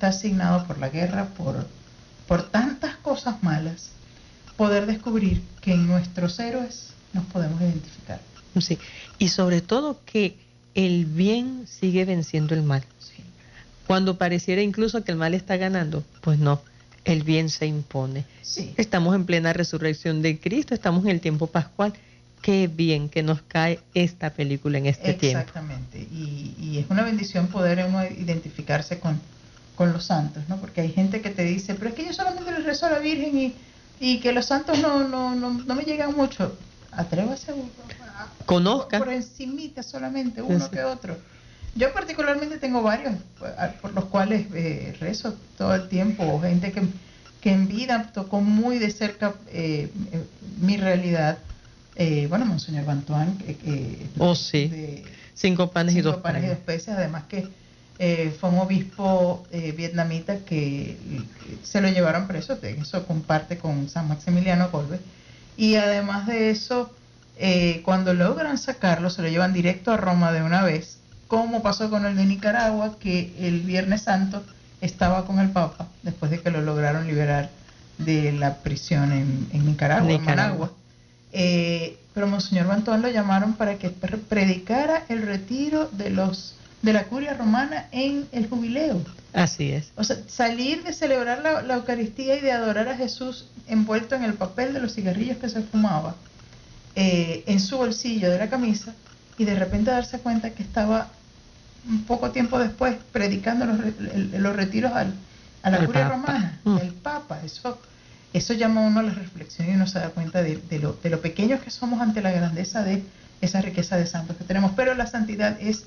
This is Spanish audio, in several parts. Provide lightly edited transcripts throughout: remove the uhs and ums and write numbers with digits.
está asignado por la guerra, por tantas cosas malas, poder descubrir que en nuestros héroes nos podemos identificar. Sí, y sobre todo que el bien sigue venciendo el mal. Sí. Cuando pareciera incluso que el mal está ganando, pues no, el bien se impone. Sí. Estamos en plena resurrección de Cristo, estamos en el tiempo pascual. Qué bien que nos cae esta película en este tiempo. Exactamente, y es una bendición poder uno identificarse con los santos, ¿no? Porque hay gente que te dice, pero es que yo solamente le rezo a la Virgen y que los santos no me llegan mucho. Atrévase a conozca por encimita solamente, uno que otro. Yo particularmente tengo varios por los cuales rezo todo el tiempo, gente que en vida tocó muy de cerca mi realidad. Bueno, Monseñor Bantuán, sí, de 5 panes y 2 peces, además que fue un obispo vietnamita que se lo llevaron preso, eso comparte con San Maximiliano Kolbe, y además de eso, cuando logran sacarlo, se lo llevan directo a Roma de una vez, como pasó con el de Nicaragua, que el Viernes Santo estaba con el Papa, después de que lo lograron liberar de la prisión en Nicaragua. En Managua. Pero Monseñor Bantuán lo llamaron para que predicara el retiro de la curia romana en el jubileo. Así es. O sea, salir de celebrar la Eucaristía y de adorar a Jesús envuelto en el papel de los cigarrillos que se fumaba en su bolsillo de la camisa, y de repente darse cuenta que estaba un poco tiempo después predicando los retiros a la curia romana, el Papa. Eso llama a uno a la reflexión y uno se da cuenta de lo pequeños que somos ante la grandeza de esa riqueza de santos que tenemos, pero la santidad es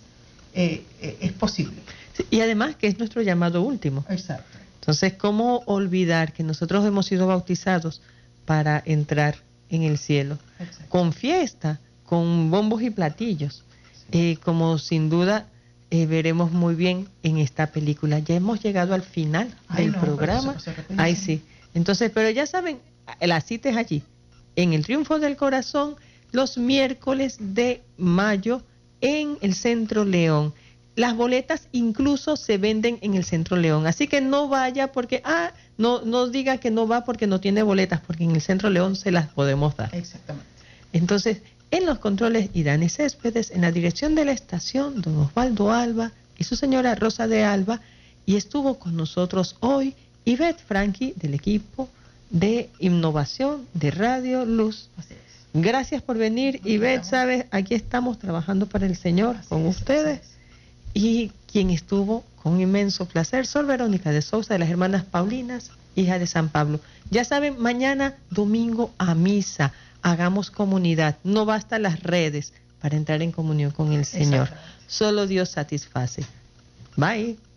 posible. Sí, y además que es nuestro llamado último. Exacto. Entonces, ¿cómo olvidar que nosotros hemos sido bautizados para entrar en el cielo? Exacto. Con fiesta, con bombos y platillos, sí. Como sin duda veremos muy bien en esta película. Ya hemos llegado al final del programa. Ay, sí. Entonces, pero ya saben, la cita es allí, en el Triunfo del Corazón, los miércoles de mayo en el Centro León. Las boletas incluso se venden en el Centro León, así que no vaya porque, no diga que no va porque no tiene boletas, porque en el Centro León se las podemos dar. Exactamente. Entonces, en los controles, Irani Céspedes, en la dirección de la estación, don Osvaldo Alba y su señora Rosa de Alba, y estuvo con nosotros hoy Ivette Franqui, del equipo de innovación de Radio Luz. Gracias por venir, Ivette, sabes, aquí estamos trabajando para el Señor con ustedes. Y quien estuvo con inmenso placer, Sor Verónica de Sousa, de las hermanas Paulinas, hija de San Pablo. Ya saben, mañana domingo a misa, hagamos comunidad, no basta las redes para entrar en comunión con el Señor, solo Dios satisface. Bye.